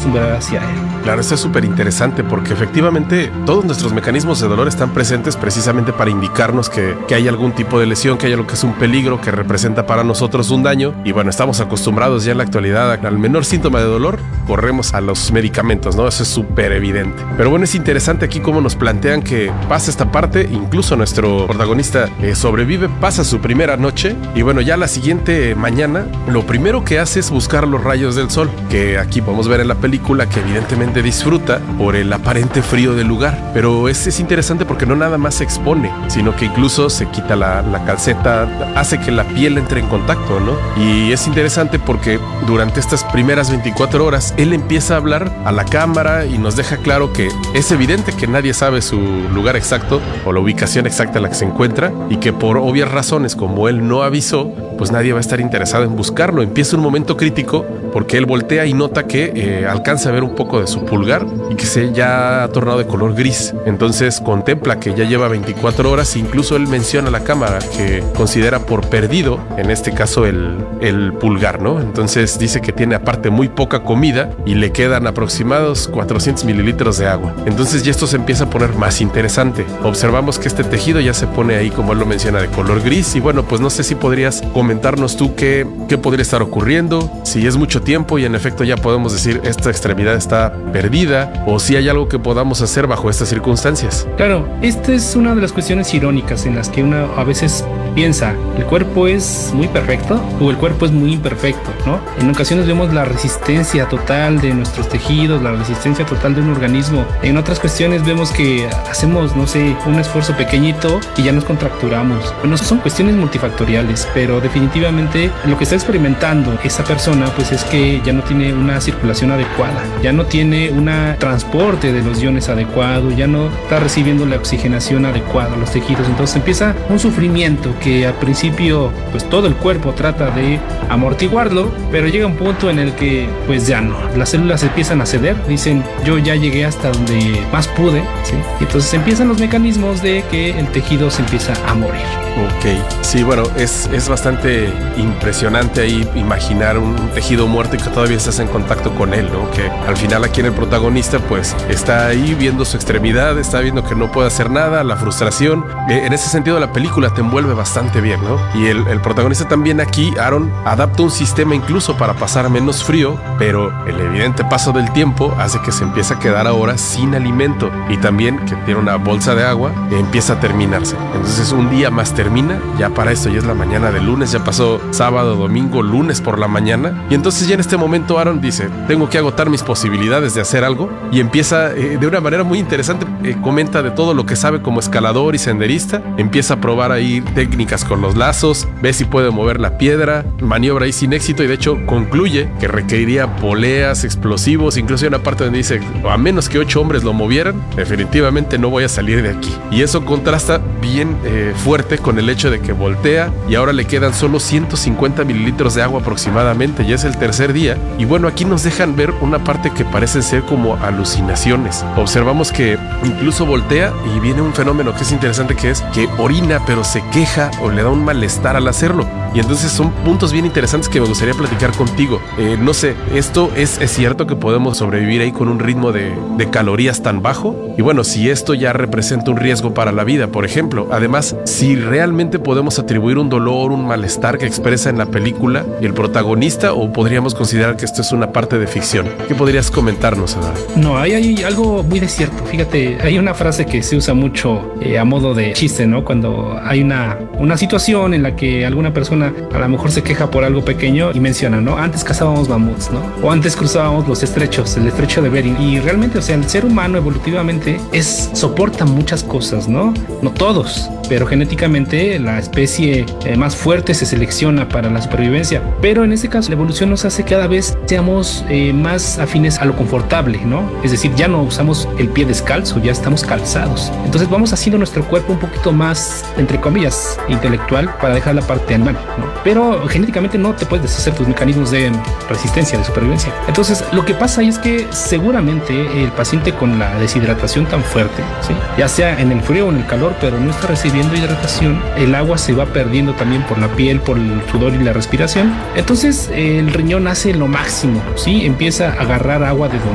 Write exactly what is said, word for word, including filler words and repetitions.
acostumbrar hacia él. Claro, esto es súper interesante porque efectivamente todos nuestros mecanismos de dolor están presentes precisamente para indicarnos que, que hay algún tipo de lesión, que hay algo que es un peligro, que representa para nosotros un daño. Y bueno, estamos acostumbrados ya en la actualidad al menor síntoma de dolor, corremos a los medicamentos, ¿no? Eso es súper evidente. Pero bueno, es interesante aquí cómo nos plantean que pasa esta parte, incluso nuestro protagonista eh, sobrevive, pasa su primera noche y bueno, ya la siguiente mañana, lo primero que hace es buscar los rayos del sol, que aquí podemos ver en la película que evidentemente disfruta por el aparente frío del lugar. Pero es, es interesante porque no nada más se expone, sino que incluso se quita la, la calceta, hace que la piel entre en contacto, ¿no? Y es interesante porque durante estas primeras veinticuatro horas, él empieza a hablar a la cámara y nos deja claro que es evidente que nadie sabe su lugar exacto o la ubicación exacta en la que se encuentra y que por obvias razones, como él no avisó, pues nadie va a estar interesado en buscarlo. Empieza un momento crítico porque él voltea y nota que eh, alcanza a ver un poco de su pulgar y que se ya ha tornado de color gris. Entonces contempla que ya lleva veinticuatro horas e incluso él menciona a la cámara que considera por perdido, en este caso el, el pulgar, ¿no? Entonces dice que tiene aparte muy poca comida y le quedan aproximados cuatrocientos mililitros de agua. Entonces ya esto se empieza a poner más interesante. Observamos que este tejido ya se pone ahí, como él lo menciona, de color gris y bueno, pues no sé si podrías comentarnos tú qué, qué podría estar ocurriendo, si es mucho tiempo y en efecto ya podemos decir esta extremidad está perdida o si hay algo que podamos hacer bajo estas circunstancias. Claro, esta es una de las cuestiones irónicas en las que uno a veces piensa, el cuerpo es muy perfecto o el cuerpo es muy imperfecto, ¿no? En ocasiones vemos la resistencia total de nuestros tejidos, la resistencia total de un organismo. En otras cuestiones vemos que hacemos, no sé, un esfuerzo pequeñito y ya nos contracturamos. Bueno, son cuestiones multifactoriales, pero definitivamente lo que está experimentando esa persona pues es que ya no tiene una circulación adecuada, ya no tiene un transporte de los iones adecuado, ya no está recibiendo la oxigenación adecuada a los tejidos. Entonces empieza un sufrimiento que al principio pues todo el cuerpo trata de amortiguarlo, pero llega un punto en el que pues ya no, las células empiezan a ceder, dicen yo ya llegué hasta donde más pude, ¿sí? Y entonces empiezan los mecanismos de que el tejido se empieza a morir. Ok, sí, bueno, es, es bastante impresionante ahí imaginar un tejido muerto y que todavía estás en contacto con él, ¿no? Que al final aquí en el protagonista pues está ahí viendo su extremidad, está viendo que no puede hacer nada, la frustración. Eh, en ese sentido la película te envuelve bastante bien, ¿no? Y el, el protagonista también aquí, Aaron, adapta un sistema incluso para pasar menos frío, pero el evidente paso del tiempo hace que se empiece a quedar ahora sin alimento y también que tiene una bolsa de agua que empieza a terminarse. Entonces un día más termina, ya para esto ya es la mañana del lunes, ya pasó sábado, domingo, lunes por la mañana y entonces ya en este momento Aaron dice, tengo que agotar mis posibilidades de hacer algo y empieza eh, de una manera muy interesante, eh, comenta de todo lo que sabe como escalador y senderista, empieza a probar ahí técnicas con los lazos, ve si puede mover la piedra, maniobra ahí sin éxito y de hecho concluye que requeriría poleas, explosivos, incluso hay una parte donde dice, a menos que ocho hombres lo movieran, definitivamente no voy a salir de aquí. Y eso contrasta bien eh, fuerte con el hecho de que voltea y ahora le quedan solo ciento cincuenta mililitros de agua aproximadamente, ya es el tercer día y bueno, aquí nos dejan ver una parte que parecen ser como alucinaciones. Observamos que incluso voltea y viene un fenómeno que es interesante, que es que orina pero se queja o le da un malestar al hacerlo. Y entonces son puntos bien interesantes que me gustaría platicar contigo. Eh, no sé, ¿esto es, es cierto que podemos sobrevivir ahí con un ritmo de, de calorías tan bajo? Y bueno, si esto ya representa un riesgo para la vida, por ejemplo. Además, si realmente podemos atribuir un dolor, un malestar que expresa en la película el protagonista o podríamos considerar que esto es una parte de ficción. ¿Qué podrías comentarnos, Adán? No, hay, hay algo muy de cierto. Fíjate, hay una frase que se usa mucho eh, a modo de chiste, ¿no? Cuando hay una, una situación en la que alguna persona a lo mejor se queja por algo pequeño y menciona, ¿no? Antes cazábamos mamuts, ¿no? O antes cruzábamos los estrechos, el estrecho de Bering. Y realmente, o sea, el ser humano evolutivamente es, soporta muchas cosas, ¿no? No todos, pero genéticamente la especie eh, más fuerte se selecciona para la supervivencia. Pero en este caso, la evolución nos hace que cada vez seamos eh, más afines a lo confortable, ¿no? Es decir, ya no usamos el pie descalzo, ya estamos calzados. Entonces vamos haciendo nuestro cuerpo un poquito más, entre comillas, intelectual para dejar la parte animal, ¿no? Pero genéticamente no te puedes deshacer tus mecanismos de resistencia, de supervivencia. Entonces lo que pasa ahí es que seguramente el paciente con la deshidratación tan fuerte, ¿sí? Ya sea en el frío o en el calor, pero no está recibiendo hidratación, el agua se va perdiendo también por la piel, por el sudor y la respiración. Entonces el riñón hace lo máximo, ¿sí? Empieza a agarrar agua de donde